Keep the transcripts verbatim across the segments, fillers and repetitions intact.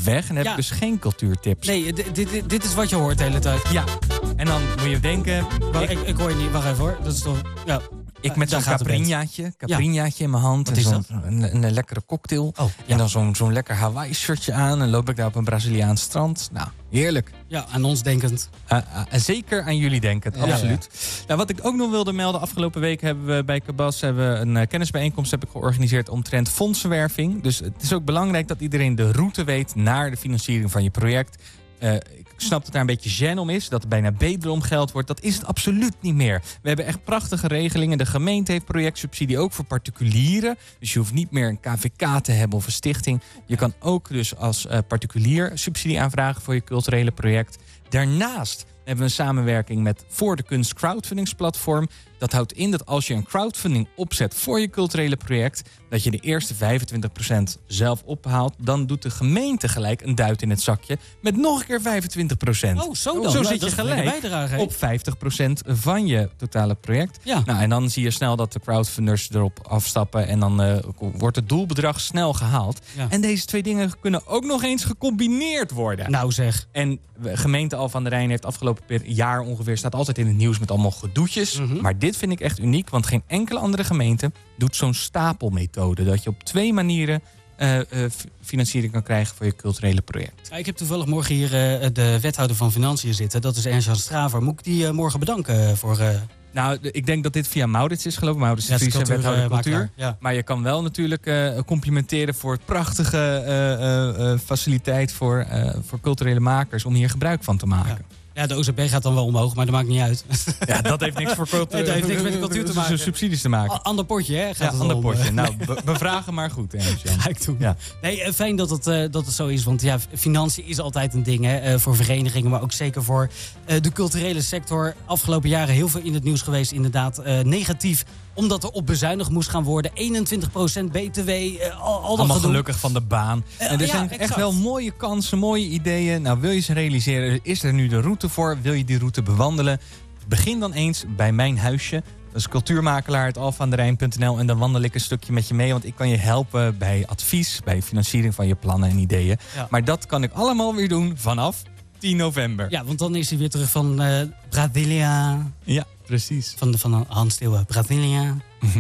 weg en heb Ja. ik dus geen cultuurtips. Nee, dit, dit, dit is wat je hoort de hele tijd. Ja, en dan moet je denken... Wacht, ik, ik, ik hoor je niet. Wacht even hoor. Dat is toch... Ja. ik met Daar zo'n gaat de band. caprinjaatje, caprinjaatje in mijn hand. Wat en is zo'n, dat? Een, een lekkere cocktail. Oh, En dan zo'n, zo'n lekker Hawaii-shirtje aan. En loop ik daar op een Braziliaans strand. Nou, heerlijk. Ja, aan ons denkend. Uh, uh, zeker aan jullie denken, Ja, absoluut. Nou, wat ik ook nog wilde melden, afgelopen week hebben we bij Cabas hebben we een uh, kennisbijeenkomst heb ik georganiseerd omtrent fondsenwerving. Dus het is ook belangrijk dat iedereen de route weet naar de financiering van je project. Uh, ik snap dat daar een beetje gêne om is, dat er bijna beter om geld wordt. Dat is het absoluut niet meer. We hebben echt prachtige regelingen. De gemeente heeft projectsubsidie ook voor particulieren. Dus je hoeft niet meer een K V K te hebben of een stichting. Je kan ook dus als uh, particulier subsidie aanvragen voor je culturele project. Daarnaast hebben we een samenwerking met Voor de Kunst crowdfundingsplatform. Dat houdt in dat als je een crowdfunding opzet voor je culturele project, dat je de eerste vijfentwintig procent zelf ophaalt. Dan doet de gemeente gelijk een duit in het zakje met nog een keer vijfentwintig procent. Oh, zo dan. Zo Nou, zit dat je is een gelijk bijdrage, hè? op vijftig procent van je totale project. Ja. Nou, en dan zie je snel dat de crowdfunders erop afstappen en dan uh, wordt het doelbedrag snel gehaald. Ja. En deze twee dingen kunnen ook nog eens gecombineerd worden. Nou zeg. En de gemeente Alphen aan de Rijn heeft afgelopen per jaar ongeveer staat altijd in het nieuws met allemaal gedoetjes. Mhm. Maar dit vind ik echt uniek, want geen enkele andere gemeente doet zo'n stapelmethode. Dat je op twee manieren uh, uh, financiering kan krijgen voor je culturele project. Ja, ik heb toevallig morgen hier uh, de wethouder van Financiën zitten. Dat is Ernst-Jan Straver. Moet ik die uh, morgen bedanken voor... Uh... Nou, ik denk dat dit via Maurits is, geloof ik. Maurits Ja, is is Vries, cultuur, wethouder uh, cultuur. makelaar, ja. Maar je kan wel natuurlijk uh, complimenteren voor het prachtige uh, uh, uh, faciliteit voor, uh, voor culturele makers om hier gebruik van te maken. Ja. Ja, de O Z B gaat dan wel omhoog, maar dat maakt niet uit. Ja, dat heeft niks voor cultuur. Nee, dat heeft niks met de cultuur te maken. Subsidies te maken. A- ander potje, hè? Gaat Ja, het ander om. potje. Nou, be- bevragen maar goed, hè, Jan. Ga ik doen. Ja. Nee, uh, fijn dat het, uh, dat het zo is. Want ja, financiën is altijd een ding, hè? Uh, voor verenigingen, maar ook zeker voor uh, de culturele sector. Afgelopen jaren heel veel in het nieuws geweest, inderdaad. Uh, negatief, omdat er op bezuinigd moest gaan worden. eenentwintig procent B T W, uh, al, al dat Allemaal gedoe. gelukkig van de baan. Uh, en er ja, zijn echt exact. wel mooie kansen, mooie ideeën. Nou, wil je ze realiseren? Is er nu de route voor? Wil je die route bewandelen? Begin dan eens bij mijn huisje. Dat is cultuurmakelaar uit alphen aan de rijn punt n l. En dan wandel ik een stukje met je mee. Want ik kan je helpen bij advies, bij financiering van je plannen en ideeën. Ja. Maar dat kan ik allemaal weer doen vanaf tien november. Ja, want dan is hij weer terug van uh, Brasilia. Ja, precies. Van, de, van Hans Steeuwen, Brasilia.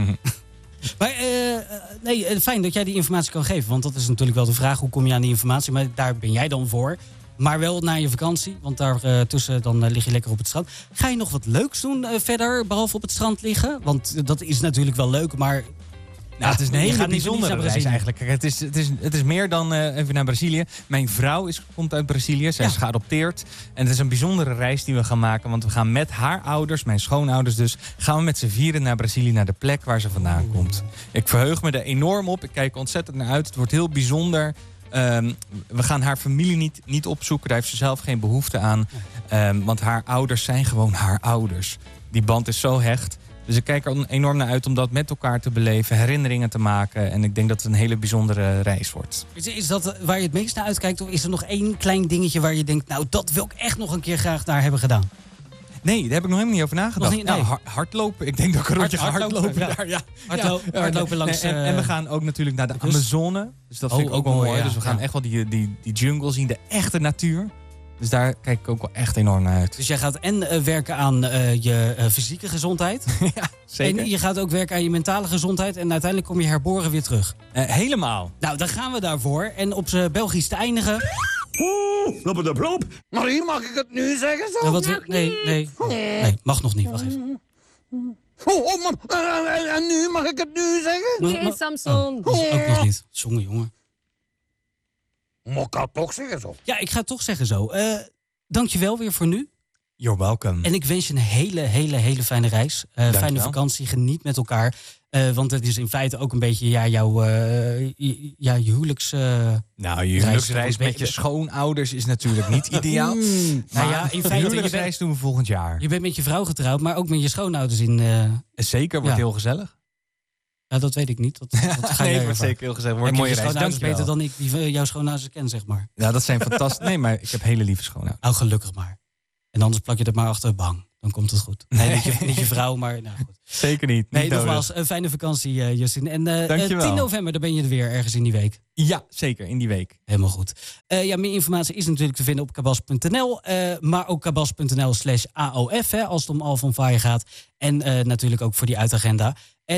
Maar uh, nee, fijn dat jij die informatie kan geven. Want dat is natuurlijk wel de vraag. Hoe kom je aan die informatie? Maar daar ben jij dan voor. Maar wel na je vakantie. Want daar uh, tussen dan uh, lig je lekker op het strand. Ga je nog wat leuks doen uh, verder? Behalve op het strand liggen? Want dat is natuurlijk wel leuk. Maar Nou, het is een je hele gaat niet voor niets bijzondere naar reis Brazilië. eigenlijk. Kijk, het, is, het, is, het is meer dan uh, even naar Brazilië. Mijn vrouw is, komt uit Brazilië. Zij Ja. is geadopteerd. En het is een bijzondere reis die we gaan maken. Want we gaan met haar ouders, mijn schoonouders dus... gaan we met z'n vieren naar Brazilië, naar de plek waar ze vandaan komt. Ik verheug me er enorm op. Ik kijk er ontzettend naar uit. Het wordt heel bijzonder. Um, we gaan haar familie niet, niet opzoeken. Daar heeft ze zelf geen behoefte aan. Um, want haar ouders zijn gewoon haar ouders. Die band is zo hecht. Dus ik kijk er enorm naar uit om dat met elkaar te beleven, herinneringen te maken. En ik denk dat het een hele bijzondere reis wordt. Is, is dat waar je het meest naar uitkijkt? Of is er nog één klein dingetje waar je denkt... nou, dat wil ik echt nog een keer graag daar hebben gedaan? Nee, daar heb ik nog helemaal niet over nagedacht. Nog niet, nee. Nou, hard- hardlopen. Ik denk dat ik een rondje ga Hard- hardlopen. hardlopen, daar, ja. Hardlo- Ja. hardlopen langs, Nee, en, en we eh, gaan ook natuurlijk naar de de kust. Amazone. Dus dat Oh, vind ik ook ook wel mooi, mooi. ja. Dus we gaan Ja. echt wel die, die, die jungle zien, de echte natuur. Dus daar kijk ik ook wel echt enorm naar uit. Dus jij gaat en uh, werken aan uh, je uh, fysieke gezondheid. Ja, zeker. En je gaat ook werken aan je mentale gezondheid. En uiteindelijk kom je herboren weer terug. Uh, helemaal. Nou, daar gaan we daarvoor. En op z'n Belgisch te eindigen... Oeh, lopen de plop. Maar hier mag ik het nu zeggen zo? Nou, wat we, nee, nee, nee, mag nog niet. Wacht even. Oh, oh man. En, en- en nu mag ik het nu zeggen? Maar- Nee, maar- Samson. Dat is ook nog niet. Jongen, jongen. Mag ik het toch zeggen zo? Ja, ik ga het toch zeggen zo. Uh, dankjewel weer voor nu. You're welcome. En ik wens je een hele, hele, hele fijne reis. Uh, Dankjewel. fijne vakantie. Geniet met elkaar. Uh, want het is in feite ook een beetje ja, jouw uh, j- ja, je huwelijks... Uh, Nou, je reis huwelijksreis toch met je een schoonouders is natuurlijk niet ideaal. nou ja, in de feite, je huwelijksreis bent, doen we volgend jaar. je bent met je vrouw getrouwd, maar ook met je schoonouders in... Uh, Zeker, wordt Ja. heel gezellig. ja, dat weet ik niet. Dat, dat ga Nee, jij het wordt ervaren. zeker heel gezellig. Ik Wordt een ken mooie je reis. schoonouders beter Dankjewel. dan ik die uh, jouw schoonouders ken, zeg maar. Ja, dat zijn fantastisch. Nee, maar ik heb hele lieve schoonouders. Nou, gelukkig maar. En anders plak je dat maar achter bang. Dan komt het goed. Nee, Nee. Niet, je, niet je vrouw, maar nou goed. Zeker niet. Nee, niet nogmaals, nodig. een fijne vakantie, uh, Justin. En uh, Dankjewel. tien november, dan ben je er weer ergens in die week. Ja, zeker. In die week. Helemaal goed. Uh, ja, meer informatie is natuurlijk te vinden op kabas punt n l. Uh, maar ook kabas punt n l slash A O F, hè, als het om Alphen on Fire gaat. En uh, natuurlijk ook voor die uitagenda. En